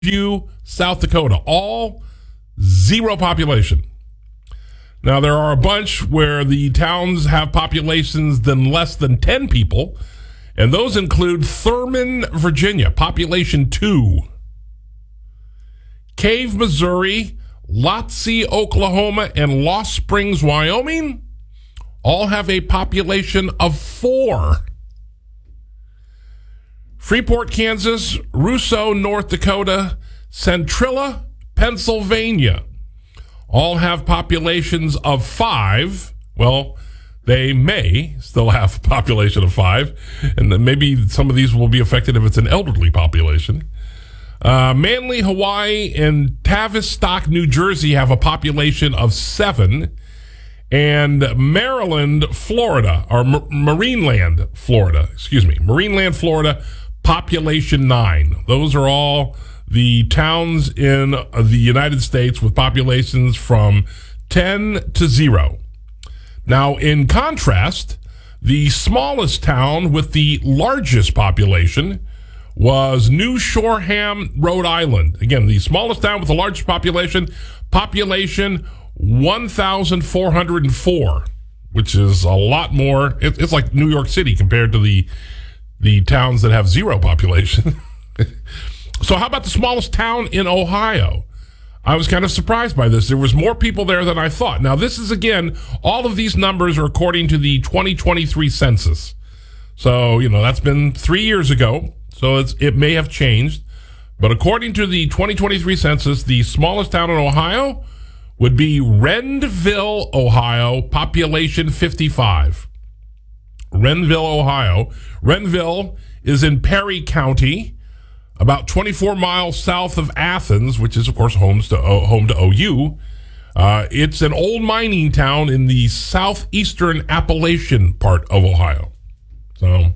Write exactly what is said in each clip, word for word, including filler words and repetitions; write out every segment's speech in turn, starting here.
View, South Dakota, all zero population. Now, there are a bunch where the towns have populations than less than ten people, and those include Thurman, Virginia, population two. Cave, Missouri, Lotsie, Oklahoma, and Lost Springs, Wyoming, all have a population of four. Freeport, Kansas, Russo, North Dakota, Centrilla, Pennsylvania, all have populations of five. Well, they may still have a population of five, and then maybe some of these will be affected if it's an elderly population. Uh, Manly, Hawaii, and Tavistock, New Jersey have a population of seven, and Maryland, Florida, or M- Marineland, Florida, excuse me, Marineland, Florida, population nine. Those are all the towns in the United States with populations from ten to zero. Now, in contrast, the smallest town with the largest population was New Shoreham, Rhode Island. Again, the smallest town with the largest population, population one thousand four hundred four, which is a lot more. It's like New York City compared to the the towns that have zero population. So how about the smallest town in Ohio? I was kind of surprised by this. There was more people there than I thought. Now, this is, again, all of these numbers are according to the twenty twenty-three census. So, you know, that's been three years ago, so it's, it may have changed. But according to the twenty twenty-three census, the smallest town in Ohio would be Renville, Ohio, population fifty-five. Renville, Ohio. Renville is in Perry County, about twenty-four miles south of Athens, which is, of course, home to, uh, home to O U. Uh, it's an old mining town in the southeastern Appalachian part of Ohio. So,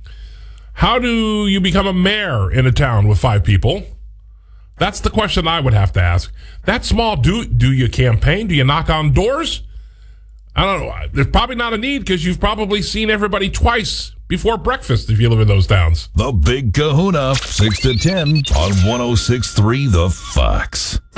how do you become a mayor in a town with five people? That's the question I would have to ask. That small, do, do you campaign? Do you knock on doors? I don't know. There's probably not a need because you've probably seen everybody twice before breakfast if you live in those towns. The Big Kahuna, six to ten on one oh six point three The Fox.